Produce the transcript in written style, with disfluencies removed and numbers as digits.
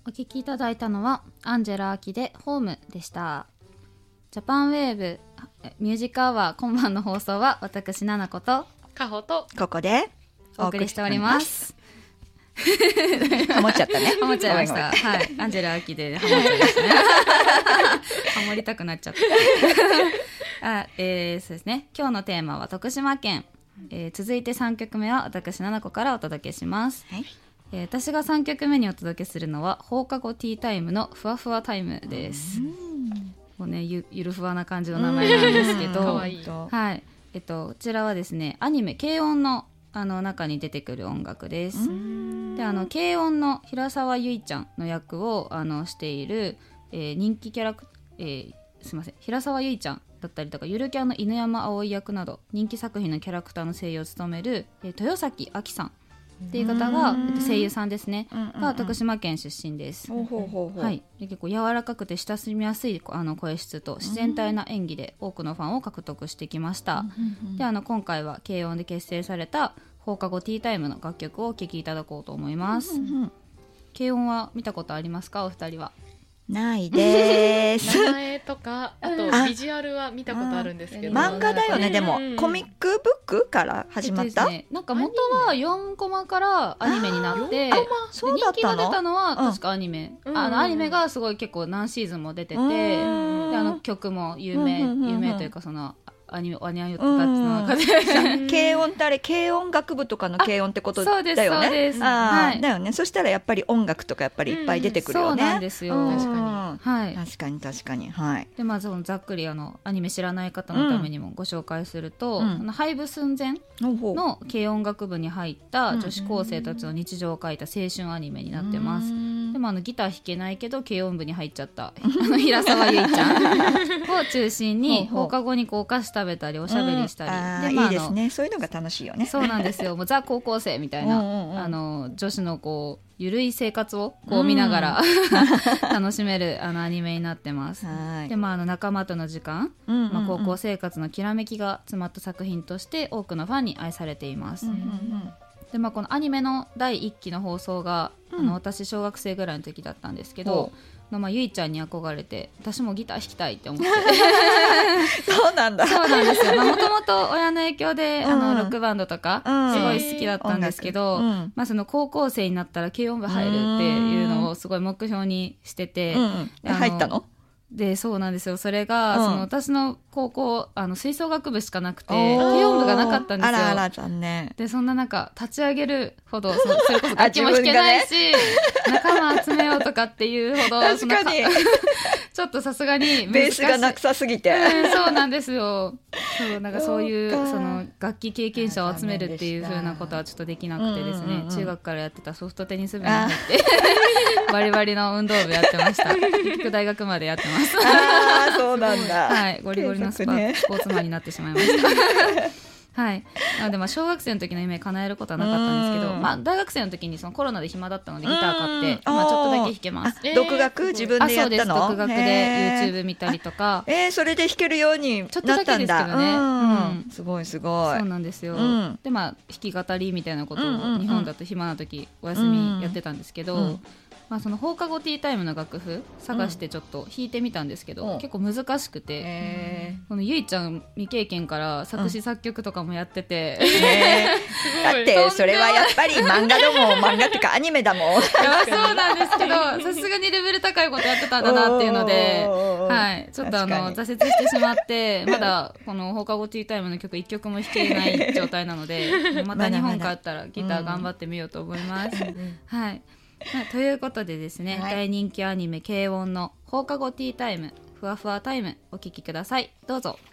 お聴きいただいたのはアンジェラ・アキでホームでした。ジャパンウェーブミュージックアワー今晩の放送は私ナナコとカホとここでお送りしております。 ハモっちゃったね。 ハモっちゃいました。はい、アンジェラ・アキでハモっちゃいましたね。ハモりたくなっちゃった。そうですね。今日のテーマは徳島県。続いて3曲目は私ナナコからお届けします。はい。私が3曲目にお届けするのは放課後ティータイムのふわふわタイムです。もうね、ゆるふわな感じの名前なんですけど、はい、こちらはですね、アニメ軽音の中に出てくる音楽です。で、軽音の平沢ゆいちゃんの役をしている、人気キャラクター、すいません、平沢ゆいちゃんだったりとかゆるキャンの犬山葵役など人気作品のキャラクターの声優を務める、豊崎あきさんっていう方が、声優さんですね、が徳島県出身です。はい、で結構柔らかくて親しみやすい声質と自然体な演技で多くのファンを獲得してきました。で今回は軽音で結成された放課後ティータイムの楽曲をお聴きいただこうと思います。軽音は見たことありますか、お二人は？ ないです。 名前とかあとビジュアルは見たことあるんですけど、 漫画だよね。でもコミックブックから始まった、 なんか元は4コマからアニメになって、人気が出たのは確かアニメ、アニメがすごい結構何シーズンも出てて、で曲も有名というか、そのアニメたちの中で軽音ってあれ軽音楽部とかの軽音ってことだよね。 そうです。 だよね。そしたらやっぱり音楽とかやっぱりいっぱい出てくるよね。 そうなんですよ。 確かに。はい。 で、そのざっくりアニメ知らない方のためにもご紹介すると、廃部寸前の軽音楽部に入った女子高生たちの日常を描いた青春アニメになってます。でもギター弾けないけど軽音部に入っちゃった平沢ゆいちゃんを中心に放課後にお菓子食べたりおしゃべりしたり、 でいいですね。そういうのが楽しいよね。 そうなんですよ。もうザ高校生みたいな女子のゆるい生活を見ながら楽しめるアニメになってます。で、仲間との時間、高校生活のきらめきが詰まった作品として多くのファンに愛されています。で、このアニメの第1期の放送が、私小学生ぐらいの時だったんですけど、ゆいちゃんに憧れて私もギター弾きたいって思ってそうなんだ。 そうなんですよ。もともと親の影響で、ロックバンドとかすごい好きだったんですけど、その高校生になったら軽音部入るっていうのをすごい目標にしてて、 入ったの？ で、そうなんですよ。それが、その私の高校吹奏楽部しかなくて軽音部がなかったんですよ。 あら残念。 で、そんな中立ち上げるほどそれこそ楽器も弾けないし、仲間集めようとかっていうほど確かにちょっとさすがにベースがなくさすぎて、 そうなんですよ。そういうその楽器経験者を集めるっていう風なことはちょっとできなくてですね、中学からやってたソフトテニス部に入ってバリバリの運動部やってました。結局大学までやってます。 そうなんだ。 はい、ゴリゴリのスポーツマンになってしまいました。はい。で、小学生の時の夢叶えることはなかったんですけど、大学生の時にそのコロナで暇だったのでギター買って、ちょっとだけ弾けます。 独学自分でやったの？ そうです。独学で YouTube 見たりとか。 それで弾けるようになったんだ。 ちょっとだけですけどね。 すごい。 そうなんですよ。で、弾き語りみたいなことを日本だと暇な時お休みやってたんですけど、その放課後ティータイムの楽譜探してちょっと弾いてみたんですけど、結構難しくて、このゆいちゃん未経験から作詞作曲とかもやってて、 だってそれはやっぱり漫画だもん。漫画っていうかアニメだもん。 そうなんですけど、さすがにレベル高いことやってたんだなっていうので、はい、ちょっと挫折してしまってまだこの放課後ティータイムの曲1曲も弾けない状態なのでまた日本帰ったらギター頑張ってみようと思います。はい、ということでですね、大人気アニメ軽音の放課後ティータイムふわふわタイムお聴きください。どうぞ。